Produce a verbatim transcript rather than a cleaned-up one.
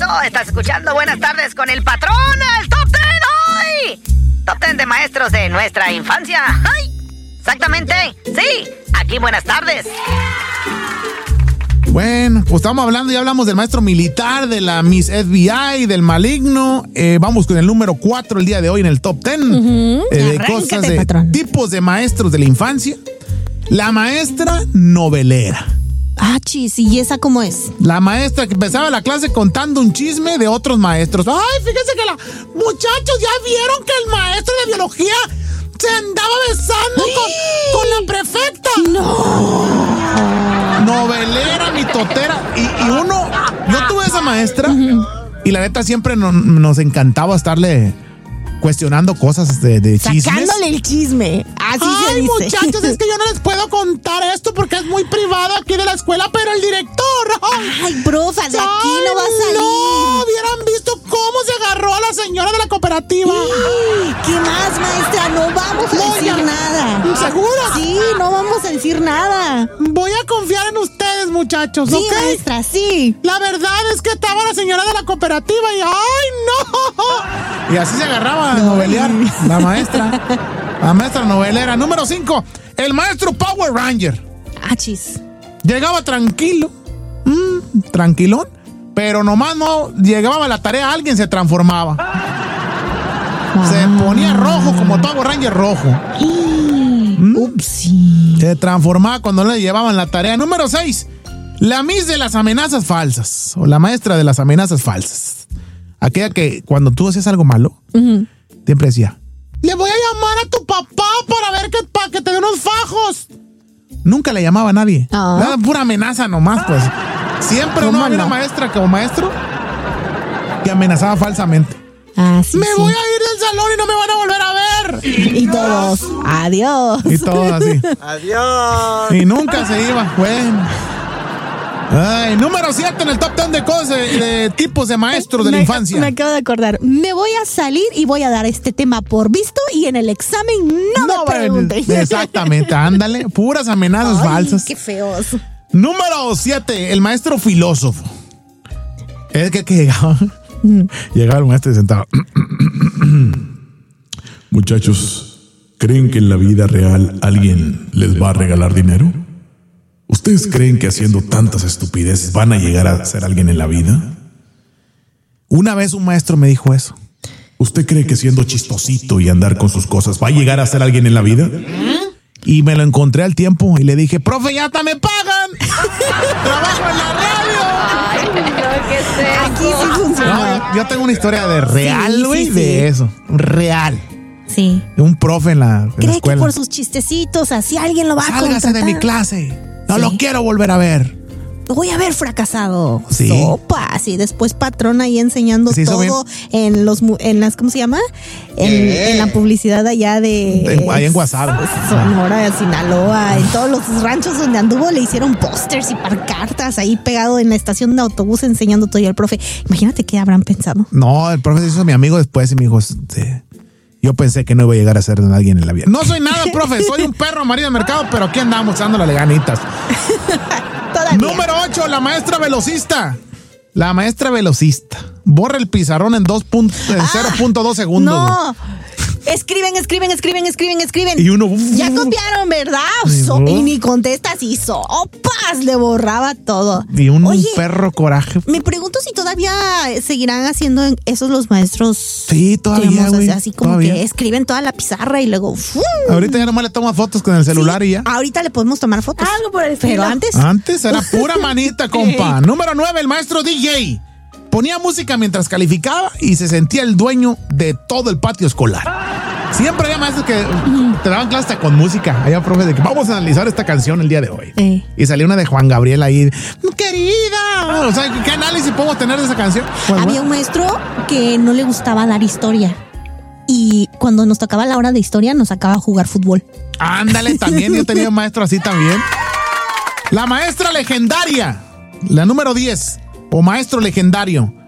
Estás escuchando Buenas Tardes con el Patrón, el Top Ten hoy. Top Ten de maestros de nuestra infancia. ¡Ay! Exactamente, sí. Aquí Buenas Tardes. Bueno, pues estamos hablando, ya hablamos del maestro militar, de la Miss F B I, del maligno. Eh, vamos con el número cuatro el día de hoy en el Top Ten. Uh-huh. eh, de cosas de patrón. Tipos de maestros de la infancia. La maestra novelera. Ah, chis, ¿y esa cómo es? La maestra que empezaba la clase contando un chisme de otros maestros. Ay, fíjense que la... Muchachos, ¿ya vieron que el maestro de biología se andaba besando con, con la prefecta? ¡No! Novelera, mitotera. Y, y uno... Yo tuve esa maestra uh-huh. y la neta siempre no, nos encantaba estarle cuestionando cosas de, de chismes. Sacándole el chisme. Así Ay, se dice. muchachos, es que yo no les puedo contar esto porque es muy privado aquí de la escuela, pero el director... Ay, profa, de aquí Ay, no va a salir. No, hubieran visto cómo se agarró a la señora de la cooperativa. Sí, ¿qué más, maestra? No vamos a no, decir ya, nada. ¿Segura? Sí, no vamos a decir nada. Voy a confiar en ustedes, muchachos, sí, ¿ok? maestra, sí. La verdad es que estaba la señora de la cooperativa y ¡ay, no! Y así se agarraba a novelear la maestra. La maestra novelera. Número cinco, el maestro Power Ranger. Achis. Llegaba tranquilo, mmm, tranquilón, pero nomás no llegaba a la tarea, alguien se transformaba. Ah. Se ponía rojo como Power Ranger rojo. ¿Mm? Upsi. Se transformaba cuando le llevaban la tarea. Número seis, la Miss de las amenazas falsas, o la maestra de las amenazas falsas. Aquella que cuando tú hacías algo malo, uh-huh. siempre decía, le voy a llamar a tu papá para ver que, para que te dé unos fajos. Nunca le llamaba a nadie. Oh. Era pura amenaza nomás, pues. Siempre uno había una maestra como maestro que amenazaba falsamente. Ah, sí, me sí. voy a ir del salón y no me van a volver a ver. Y todos, adiós. Y todos así. Adiós. Y nunca se iba, bueno. Ay, número siete en el top ten de cosas de, de tipos de maestros de me, la infancia. Me acabo de acordar. Me voy a salir y voy a dar este tema por visto y en el examen no, no me pregunten. Exactamente, ándale. Puras amenazas Ay, falsas. Qué feos. Número siete, el maestro filósofo. Es que, que llegaba. Mm. Llegaba el maestro y sentaba. Muchachos, ¿creen que en la vida real alguien les va a regalar dinero? ¿Ustedes creen que haciendo tantas estupideces van a llegar a ser alguien en la vida? Una vez un maestro me dijo eso. ¿Usted cree que siendo chistosito y andar con sus cosas va a llegar a ser alguien en la vida? Y me lo encontré al tiempo y le dije, profe, ya hasta me pagan. Trabajo en la radio. Ay, no, ¿qué es eso? Aquí sí funciona. No, yo tengo una historia de real, güey, sí, sí, sí. de eso. Real. Sí. De un profe en la, en ¿Cree la escuela. que por sus chistecitos así alguien lo va Sálgase a contratar? de mi clase. No sí. lo quiero volver a ver. Lo voy a ver fracasado. Sí. Sopas. Y después patrón ahí enseñando sí, todo en los en las, ¿cómo se llama? En, eh. en la publicidad allá de... de ahí en Guasave. Sonora, Sinaloa. En todos los ranchos donde anduvo le hicieron pósters y pancartas ahí pegado en la estación de autobús enseñando todo. Y el profe, imagínate qué habrán pensado. No, el profe se hizo mi amigo después y me dijo... Este, yo pensé que no iba a llegar a ser alguien en la vida. No soy nada, profe. Soy un perro amarillo de mercado, pero aquí andamos dándole ganitas. Número ocho, la maestra velocista. La maestra velocista. Borra el pizarrón en dos punto, en ah, cero punto dos segundos. No. Escriben, escriben, escriben, escriben, escriben. Y uno... Ya copiaron, ¿verdad? So, y ni contestas y sopas. Le borraba todo. Y un Oye, perro coraje. Me pregunto si todavía seguirán haciendo esos los maestros. Sí, todavía, güey. Así como todavía. que escriben toda la pizarra y luego... ¡fum! Ahorita ya nomás le tomas fotos con el celular sí, y ya. Ahorita le podemos tomar fotos. Algo por el Pero antes... Antes era pura manita, compa. Número nueve, el maestro D J. Ponía música mientras calificaba y se sentía el dueño de todo el patio escolar. Siempre había maestros que te daban clase con música. Había profes de que vamos a analizar esta canción el día de hoy. Sí. Y salió una de Juan Gabriel ahí. ¡Querida! O sea, ¿qué análisis podemos tener de esa canción? Pues, había bueno. un maestro que no le gustaba dar historia. Y cuando nos tocaba la hora de historia, nos sacaba a jugar fútbol. Ándale, también. Yo tenía un maestro así también. La maestra legendaria. La número diez. O maestro legendario.